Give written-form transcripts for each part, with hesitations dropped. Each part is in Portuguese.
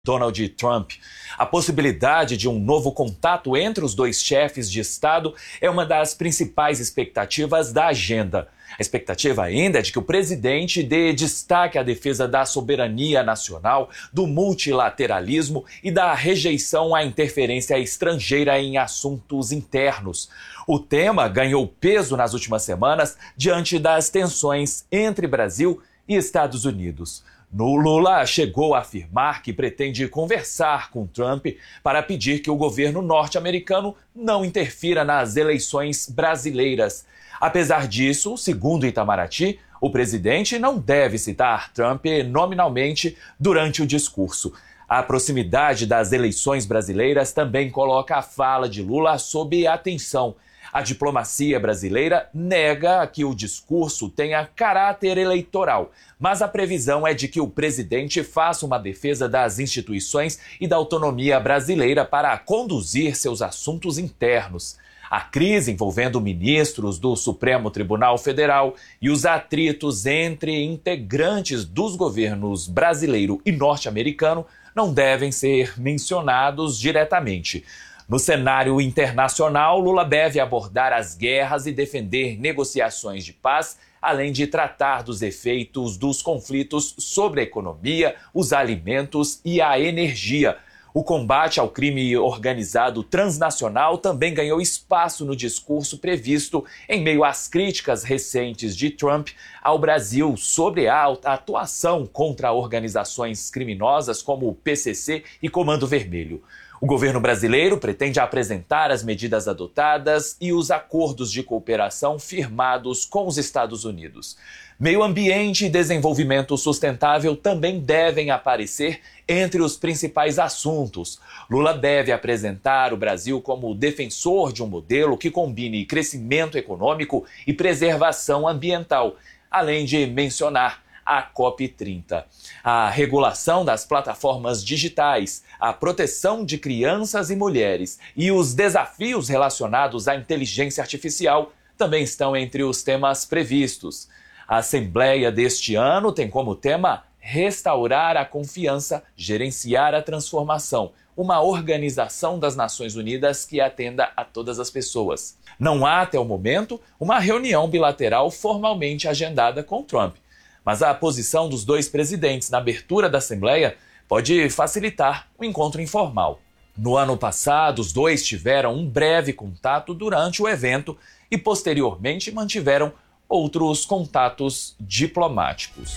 Donald Trump. A possibilidade de um novo contato entre os dois chefes de Estado é uma das principais expectativas da agenda. A expectativa ainda é de que o presidente dê destaque à defesa da soberania nacional, do multilateralismo e da rejeição à interferência estrangeira em assuntos internos. O tema ganhou peso nas últimas semanas diante das tensões entre Brasil e Estados Unidos. Lula chegou a afirmar que pretende conversar com Trump para pedir que o governo norte-americano não interfira nas eleições brasileiras. Apesar disso, segundo Itamaraty, o presidente não deve citar Trump nominalmente durante o discurso. A proximidade das eleições brasileiras também coloca a fala de Lula sob atenção. A diplomacia brasileira nega que o discurso tenha caráter eleitoral, mas a previsão é de que o presidente faça uma defesa das instituições e da autonomia brasileira para conduzir seus assuntos internos. A crise envolvendo ministros do Supremo Tribunal Federal e os atritos entre integrantes dos governos brasileiro e norte-americano não devem ser mencionados diretamente. No cenário internacional, Lula deve abordar as guerras e defender negociações de paz, além de tratar dos efeitos dos conflitos sobre a economia, os alimentos e a energia. O combate ao crime organizado transnacional também ganhou espaço no discurso previsto em meio às críticas recentes de Trump ao Brasil sobre a atuação contra organizações criminosas como o PCC e Comando Vermelho. O governo brasileiro pretende apresentar as medidas adotadas e os acordos de cooperação firmados com os Estados Unidos. Meio ambiente e desenvolvimento sustentável também devem aparecer entre os principais assuntos. Lula deve apresentar o Brasil como defensor de um modelo que combine crescimento econômico e preservação ambiental, além de mencionar a COP30. A regulação das plataformas digitais, a proteção de crianças e mulheres e os desafios relacionados à inteligência artificial também estão entre os temas previstos. A Assembleia deste ano tem como tema restaurar a confiança, gerenciar a transformação, uma organização das Nações Unidas que atenda a todas as pessoas. Não há, até o momento, uma reunião bilateral formalmente agendada com Trump. Mas a posição dos dois presidentes na abertura da Assembleia pode facilitar o encontro informal. No ano passado, os dois tiveram um breve contato durante o evento e, posteriormente, mantiveram outros contatos diplomáticos.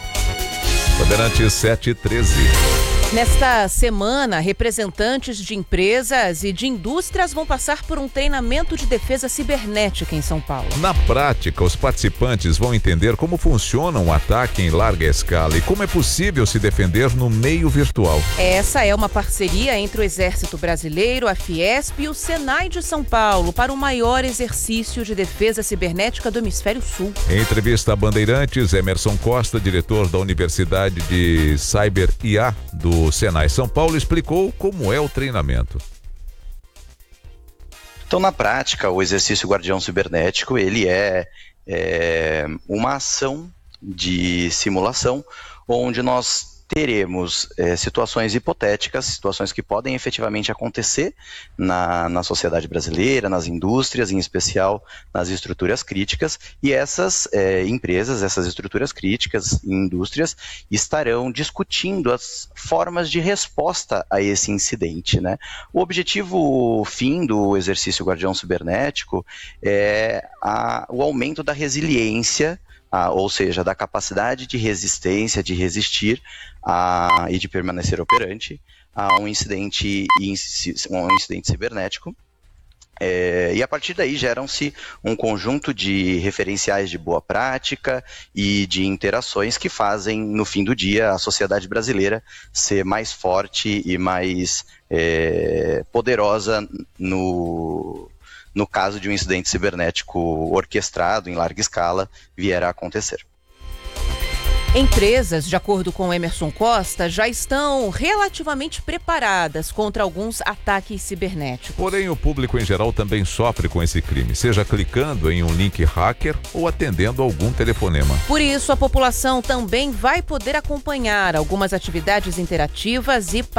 Bandeirantes 713. Nesta semana, representantes de empresas e de indústrias vão passar por um treinamento de defesa cibernética em São Paulo. Na prática, os participantes vão entender como funciona um ataque em larga escala e como é possível se defender no meio virtual. Essa é uma parceria entre o Exército Brasileiro, a Fiesp e o Senai de São Paulo para o maior exercício de defesa cibernética do Hemisfério Sul. Em entrevista a Bandeirantes, Emerson Costa, diretor da Universidade de Cyber IA do Senai São Paulo, explicou como é o treinamento. Então, na prática, o exercício Guardião Cibernético, ele é uma ação de simulação onde nós teremos situações hipotéticas, situações que podem efetivamente acontecer na sociedade brasileira, nas indústrias, em especial nas estruturas críticas, e essas empresas, essas estruturas críticas e indústrias estarão discutindo as formas de resposta a esse incidente, né? O objetivo fim do exercício Guardião Cibernético é o aumento da resiliência, ou seja, da capacidade de resistência, de resistir e de permanecer operante a um incidente cibernético. E a partir daí geram-se um conjunto de referenciais de boa prática e de interações que fazem, no fim do dia, a sociedade brasileira ser mais forte e mais poderosa no caso de um incidente cibernético orquestrado em larga escala vier a acontecer. Empresas, de acordo com Emerson Costa, já estão relativamente preparadas contra alguns ataques cibernéticos. Porém, o público em geral também sofre com esse crime, seja clicando em um link hacker ou atendendo algum telefonema. Por isso, a população também vai poder acompanhar algumas atividades interativas e